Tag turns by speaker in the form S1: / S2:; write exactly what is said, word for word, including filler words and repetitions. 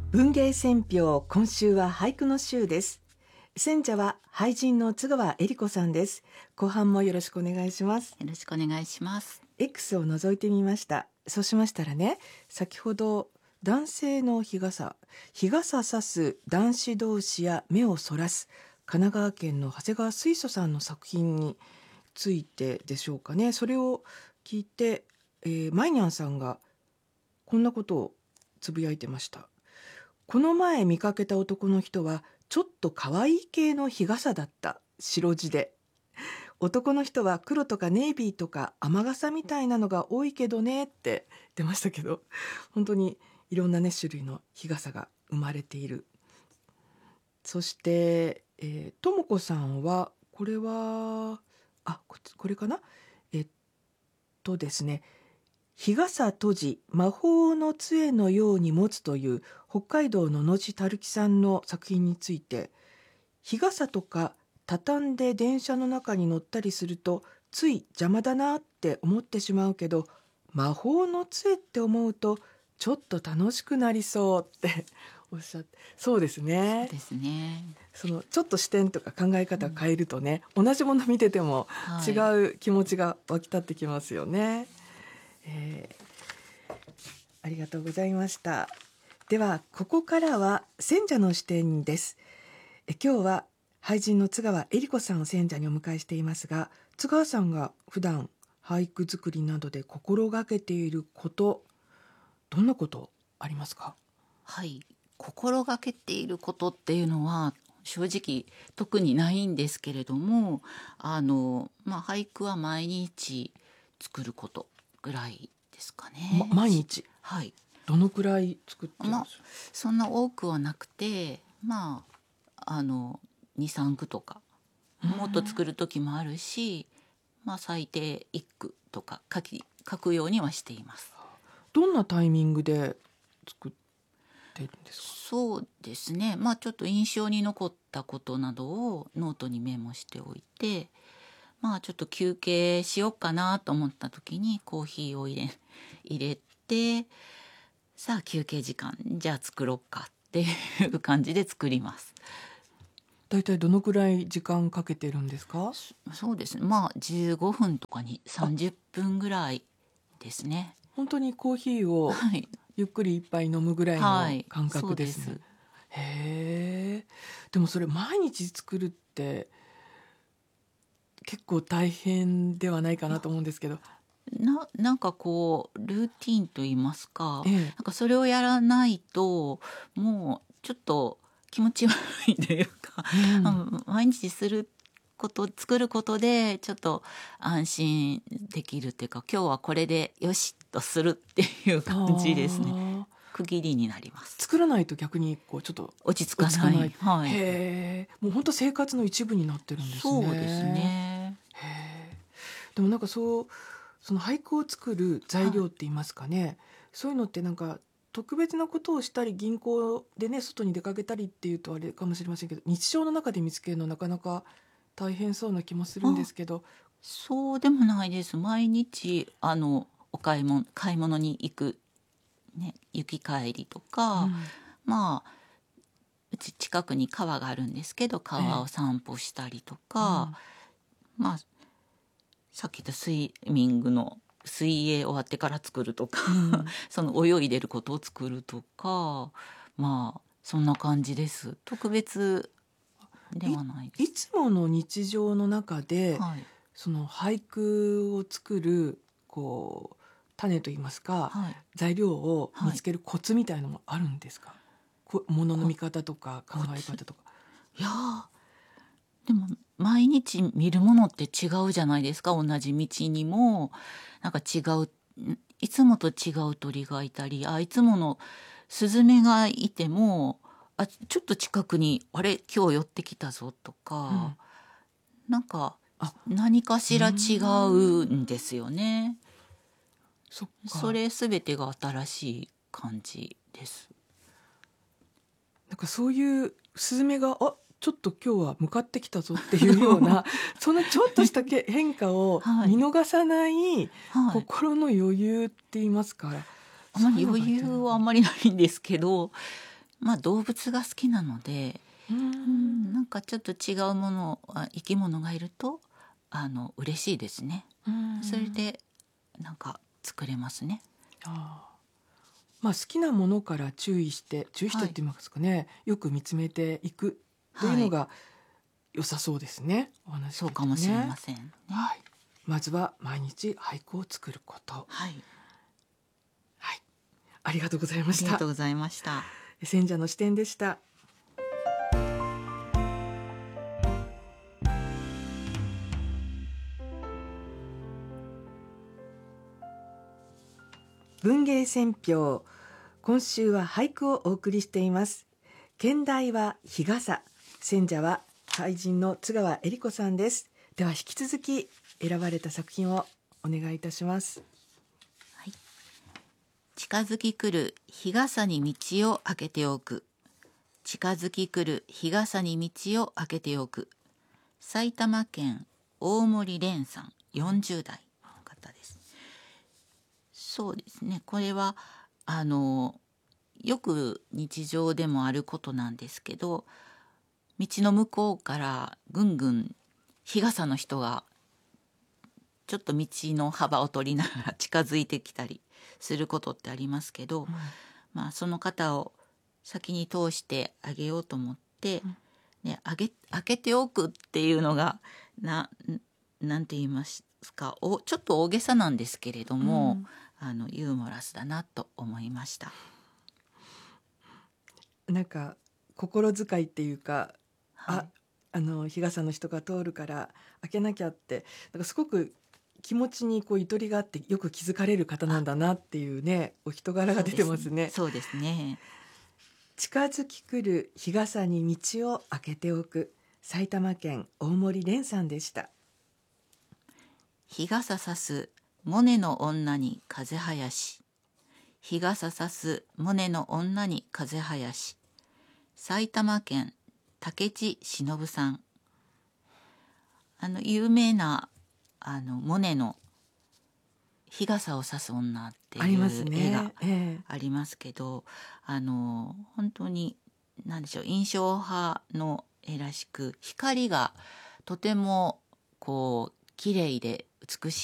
S1: 文芸選評、今週は俳句の週です。選者は俳人の津川恵理子さんです。後半もよろしくお願いします。
S2: よろしくお願いします。
S1: X を覗いてみました。そうしましたらね、先ほど男性の日傘日傘さす男子同士や目をそらす神奈川県の長谷川水素さんの作品についてでしょうかね。それを聞いて、えー、マイニャンさんがこんなことをつぶやいてました。この前見かけた男の人はちょっと可愛い系の日傘だった。白地で。男の人は黒とかネイビーとか雨傘みたいなのが多いけどねって出ましたけど、本当にいろんなね種類の日傘が生まれている。そしてえー、ともこさんはこれはあここれかなえっとですね日傘閉じ魔法の杖のように持つという北海道の野地たるきさんの作品について、日傘とか畳んで電車の中に乗ったりするとつい邪魔だなって思ってしまうけど、魔法の杖って思うとちょっと楽しくなりそうっておっしゃって、そうですね。
S2: そうですね。
S1: そのちょっと視点とか考え方を変えるとね、うん、同じもの見てても違う気持ちが湧き立ってきますよね。はい、えー、ありがとうございました。ではここからは選者の視点です。え今日は俳人の津川恵理子さんを選者にお迎えしていますが、津川さんが普段俳句作りなどで心がけていること、どんなことありますか？
S2: はい、心がけていることっていうのは正直特にないんですけれども、あの、まあ、俳句は毎日作ることぐらいですかね。
S1: ま、毎日、
S2: はい。
S1: どのくらい作ってます？まあ、
S2: そんな多くはなくて、まああのにさんくとかもっと作る時もあるし、まあ、最低いっくとか書き書くようにはしています。
S1: どんなタイミングで作ってるんですか？
S2: そうですね、まあちょっと印象に残ったことなどをノートにメモしておいて、まあちょっと休憩しようかなと思った時にコーヒーを入れ入れて、さあ休憩時間じゃあ作ろうかっていう感じで作ります。
S1: だいたいどのくらい時間かけてるんですか？
S2: そうですね、まあじゅうごふんとかにさんじゅっぷんぐらいですね。
S1: 本当にコーヒーをゆっくり一杯飲むぐらいの感覚ですね。はい、そうです。へえ。でもそれ毎日作るって結構大変ではないかなと思うんですけど、
S2: な, なんかこうルーティンと言いますか、
S1: ええ、
S2: なんかそれをやらないともうちょっと気持ち悪いというか、うん、毎日すること作ることでちょっと安心できるっていうか、今日はこれでよしとするっていう感じですね。区切りになります。
S1: 作らないと逆にこうちょっと
S2: 落ち着かない。はい、
S1: へえ、もう本当生活の一部になってるんですね。
S2: そうですね。
S1: へえ。でもなんかそうその俳句を作る材料って言いますかね、はい、そういうのってなんか特別なことをしたり銀行でね外に出かけたりっていうとあれかもしれませんけど、日常の中で見つけるのなかなか大変そうな気もするんですけど。
S2: そうでもないです。毎日あのお買い物買い物に行く、ね、行き帰りとか、うん、まあうち近くに川があるんですけど川を散歩したりとか、ええ、うん、まあさっき言ったスイミングの水泳終わってから作るとか、うん、その泳いでることを作るとか、まあそんな感じです。特別ではないです。
S1: い, いつもの日常の中で、はい、その俳句を作るこう種といいますか、はい、材料を見つけるコツみたいなのもあるんですか？はい、ものの見方とか考え方とか。
S2: いやでも毎日見るものって違うじゃないですか。同じ道にもなんか違う、いつもと違う鳥がいたり、あいつものスズメがいてもあちょっと近くにあれ今日寄ってきたぞとか、うん、なんか何かしら違うんですよね。
S1: そっか、
S2: それ全てが新しい感じです。
S1: なんかそういうスズメがあちょっと今日は向かってきたぞっていうようなそのちょっとした変化を見逃さない心の余裕って言いますか、はいはい、
S2: あまり余裕はあんまりないんですけど、 まあ動物が好きなので、
S1: う
S2: うんん、なんかちょっと違うものあ生き物がいるとあの嬉しいですね。
S1: うん
S2: それでなんか作れますね。
S1: ああまあ、好きなものから注意して注意してって言いますかね、よく見つめていくという
S2: はい
S1: のが良さそうですね。お話聞いてね。
S2: そうかもしれませんね。
S1: はい、まずは毎日俳句を作ること。
S2: はい、
S1: はい、ありがとうございま
S2: あ
S1: した
S2: りがとうございました。
S1: 選者の視点でした。文芸選評、今週は俳句をお送りしています。兼題は日傘、選者は俳人の津川恵理子さんです。では引き続き選ばれた作品をお願いいたします。
S2: はい、近づき来る日傘に道を開けておく。近づき来る日傘に道を開けておく。埼玉県大森蓮さん、よんじゅう代の方です。そうですね、これはあのよく日常でもあることなんですけど、道の向こうからぐんぐん日傘の人がちょっと道の幅を取りながら近づいてきたりすることってありますけど、
S1: うん
S2: まあその方を先に通してあげようと思って、
S1: うん
S2: ね、あげ開けておくっていうのがななんて言いますか、おちょっと大げさなんですけれども、うん、あのユーモラスだなと思いました。
S1: なんか心遣いっていうか、
S2: はい、
S1: ああの日傘の人が通るから開けなきゃって、なんかすごく気持ちにこうゆとりがあってよく気づかれる方なんだなっていうね、お人柄が出てますね。
S2: そうですね。
S1: 近づき来る日傘に道を開けておく、埼玉県大森蓮さんでした。
S2: 日傘さすモネの女に風林し。日傘さすモネの女に風林し。埼玉県武智忍さん。あの有名なあのモネの日傘をさす女っていう絵がありますけど、あの本当に何でしょう、印象派の絵らしく、光がとてもこう綺麗で美しい